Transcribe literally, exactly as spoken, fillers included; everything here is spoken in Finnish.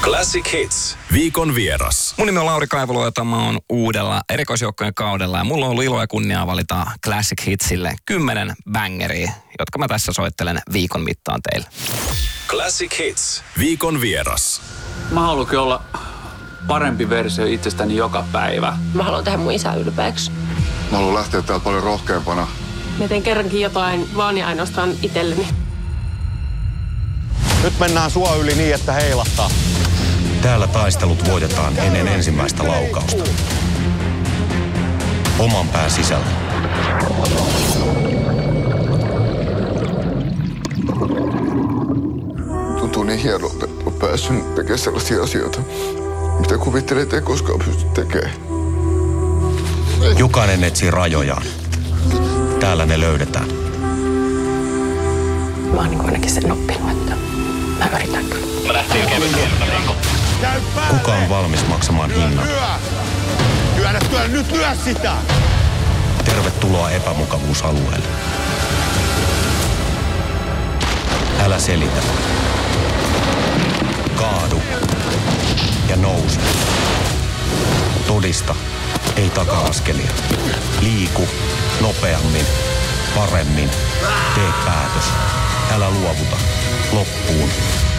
Classic Hits. Viikon vieras. Mun nimi on Lauri Kaivolo ja tämä on uudella erikoisjoukkojen kaudella. Ja mulla on ollut ilo ja kunniaa valita Classic Hitsille kymmenen bangeria, jotka mä tässä soittelen viikon mittaan teille. Classic Hits. Viikon vieras. Mä haluankin olla parempi versio itsestäni joka päivä. Mä haluan tehdä mun isää ylpeäksi. Mä haluan lähteä täältä paljon rohkeampana. Mä teen kerrankin jotain vaan ja ainoastaan itselleni. Nyt mennään sua yli niin, että heilahtaa. Täällä taistelut voitetaan ennen ensimmäistä laukausta. Oman pään sisällä. Tuntuu niin hienolta, että on päässyt tekemään sellaisia asioita, mitä kuvittelee, ettei koskaan pysty tekemään. Jokainen etsii rajojaan. Täällä ne löydetään. Mä oon niin ainakin sen oppinut, että mä yritän kyllä. Mä lähtiin kevyen. Kuka on valmis maksamaan hinnan? Lyödä työ, nyt lyö sitä! Tervetuloa epämukavuusalueelle. Älä selitä. Kaadu. Ja nouse. Todista. Ei taka-askelia. Liiku. Nopeammin. Paremmin. Tee päätös. Älä luovuta. Loppuun